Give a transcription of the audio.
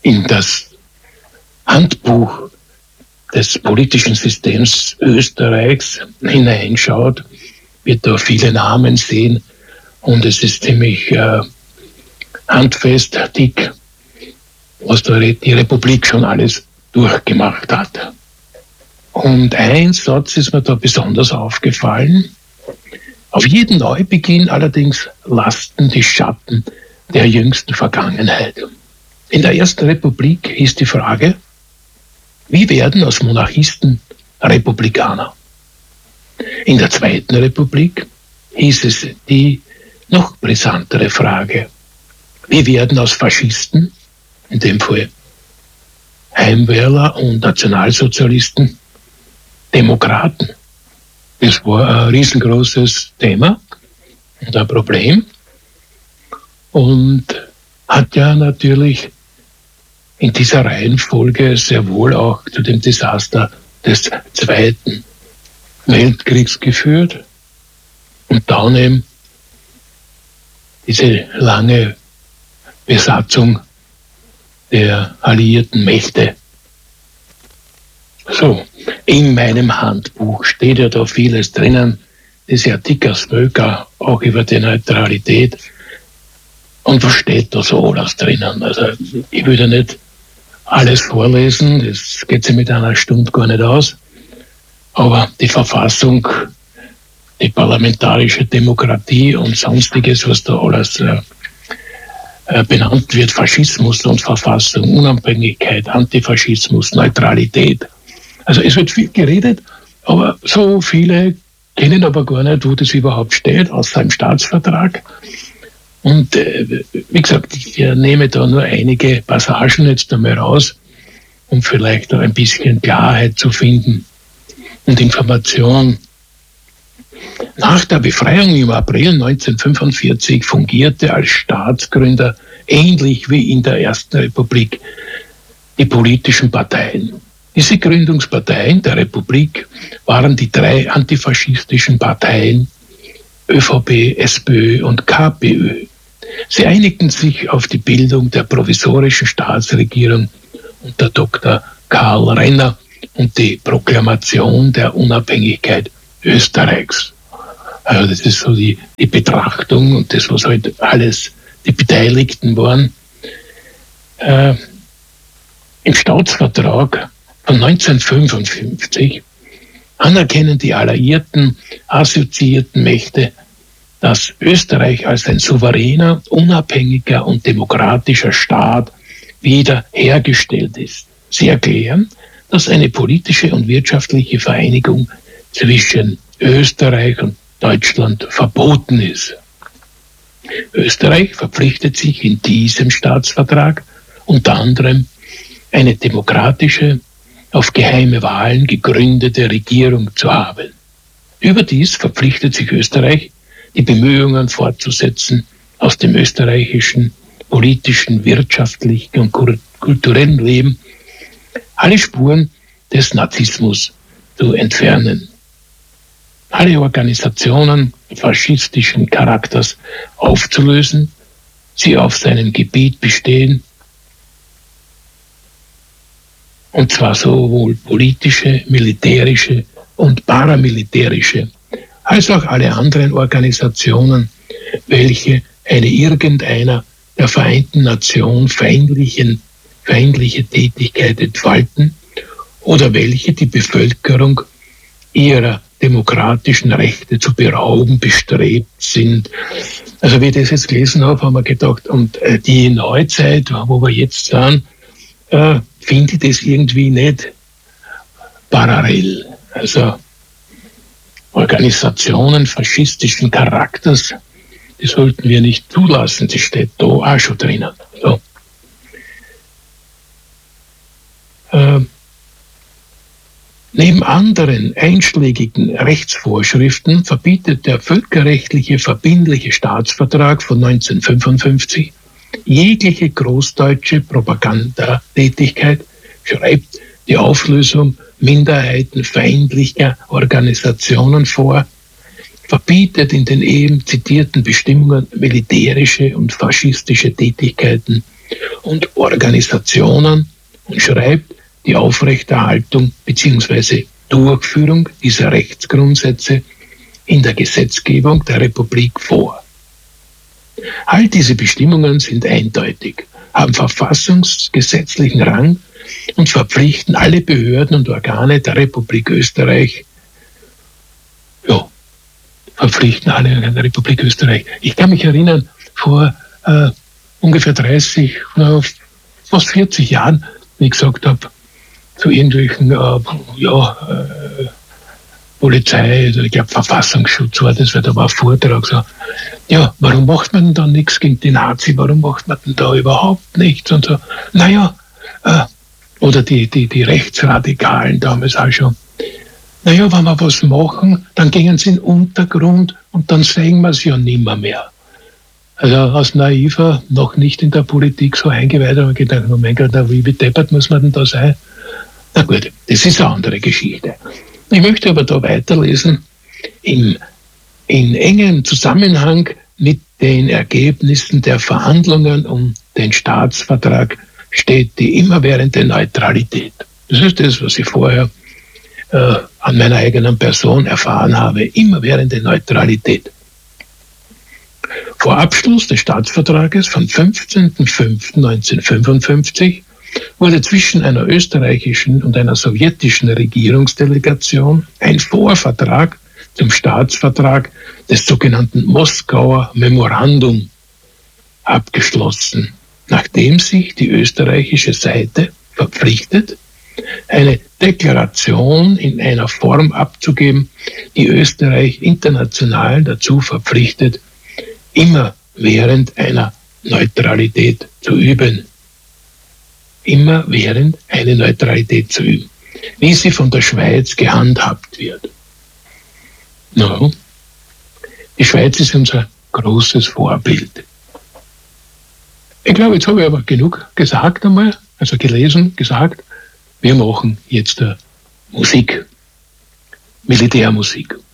in das Handbuch des politischen Systems Österreichs hineinschaut, wird da viele Namen sehen und es ist ziemlich handfest, dick, was da die Republik schon alles durchgemacht hat. Und ein Satz ist mir da besonders aufgefallen. Auf jeden Neubeginn allerdings lasten die Schatten der jüngsten Vergangenheit. In der Ersten Republik hieß die Frage, wie werden aus Monarchisten Republikaner? In der Zweiten Republik hieß es die noch brisantere Frage, wie werden aus Faschisten, in dem Fall Heimwähler und Nationalsozialisten, Demokraten? Das war ein riesengroßes Thema und ein Problem und hat ja natürlich in dieser Reihenfolge sehr wohl auch zu dem Desaster des Zweiten Weltkriegs geführt und dann eben diese lange Besatzung der alliierten Mächte. So, in meinem Handbuch steht ja da vieles drinnen, das ist ja dick als Völker, auch über die Neutralität. Und was steht da so alles drinnen? Also ich will da nicht alles vorlesen, das geht sich mit einer Stunde gar nicht aus. Aber die Verfassung, die parlamentarische Demokratie und sonstiges, was da alles benannt wird, Faschismus und Verfassung, Unabhängigkeit, Antifaschismus, Neutralität. Also es wird viel geredet, aber so viele kennen aber gar nicht, wo das überhaupt steht, außer im Staatsvertrag. Und wie gesagt, ich nehme da nur einige Passagen jetzt einmal raus, um vielleicht auch ein bisschen Klarheit zu finden und Information. Nach der Befreiung im April 1945 fungierte als Staatsgründer ähnlich wie in der Ersten Republik die politischen Parteien. Diese Gründungsparteien der Republik waren die drei antifaschistischen Parteien ÖVP, SPÖ und KPÖ. Sie einigten sich auf die Bildung der provisorischen Staatsregierung unter Dr. Karl Renner und die Proklamation der Unabhängigkeit Österreichs. Also das ist so die Betrachtung und das, was halt alles die Beteiligten waren. Im Staatsvertrag von 1955 anerkennen die alliierten, assoziierten Mächte, dass Österreich als ein souveräner, unabhängiger und demokratischer Staat wieder hergestellt ist. Sie erklären, dass eine politische und wirtschaftliche Vereinigung zwischen Österreich und Deutschland verboten ist. Österreich verpflichtet sich in diesem Staatsvertrag unter anderem eine demokratische, auf geheime Wahlen gegründete Regierung zu haben. Überdies verpflichtet sich Österreich, die Bemühungen fortzusetzen, aus dem österreichischen politischen, wirtschaftlichen und kulturellen Leben alle Spuren des Nazismus zu entfernen. Alle Organisationen faschistischen Charakters aufzulösen, sie auf seinem Gebiet bestehen, und zwar sowohl politische, militärische und paramilitärische, als auch alle anderen Organisationen, welche eine irgendeiner der Vereinten Nationen feindliche Tätigkeit entfalten oder welche die Bevölkerung ihrer demokratischen Rechte zu berauben bestrebt sind. Also wie ich das jetzt gelesen habe, haben wir gedacht, und die Neuzeit, wo wir jetzt sind, finde ich das irgendwie nicht parallel. Also Organisationen faschistischen Charakters, die sollten wir nicht zulassen, das steht da auch schon drinnen. So. Neben anderen einschlägigen Rechtsvorschriften verbietet der völkerrechtliche verbindliche Staatsvertrag von 1955 jegliche großdeutsche Propagandatätigkeit, schreibt die Auflösung minderheitenfeindlicher Organisationen vor, verbietet in den eben zitierten Bestimmungen militärische und faschistische Tätigkeiten und Organisationen und schreibt die Aufrechterhaltung bzw. Durchführung dieser Rechtsgrundsätze in der Gesetzgebung der Republik vor. All diese Bestimmungen sind eindeutig, haben verfassungsgesetzlichen Rang und verpflichten alle Behörden und Organe der Republik Österreich, Ich kann mich erinnern, vor ungefähr 30, fast 40 Jahren, wie ich gesagt habe, zu irgendwelchen Polizei, ich glaube Verfassungsschutz war das, weil da war ein Vortrag so, ja, warum macht man denn da nichts gegen die Nazi, warum macht man denn da überhaupt nichts und so, oder die Rechtsradikalen damals auch schon, wenn wir was machen, dann gehen sie in den Untergrund und dann sehen wir es ja nimmer mehr. Also als Naiver, noch nicht in der Politik so eingeweiht, habe ich gedacht, oh mein Gott, wie deppert muss man denn da sein? Na gut, das ist eine andere Geschichte. Ich möchte aber da weiterlesen, in engem Zusammenhang mit den Ergebnissen der Verhandlungen um den Staatsvertrag steht die immerwährende Neutralität. Das ist das, was ich vorher an meiner eigenen Person erfahren habe, immerwährende Neutralität. Vor Abschluss des Staatsvertrages vom 15.05.1955 wurde zwischen einer österreichischen und einer sowjetischen Regierungsdelegation ein Vorvertrag zum Staatsvertrag des sogenannten Moskauer Memorandum abgeschlossen, nachdem sich die österreichische Seite verpflichtet, eine Deklaration in einer Form abzugeben, die Österreich international dazu verpflichtet, immer während einer Neutralität zu üben. Immer während eine Neutralität zu üben, wie sie von der Schweiz gehandhabt wird. No. Die Schweiz ist unser großes Vorbild. Ich glaube, jetzt habe ich aber genug gesagt einmal, also gelesen, gesagt. Wir machen jetzt Musik, Militärmusik.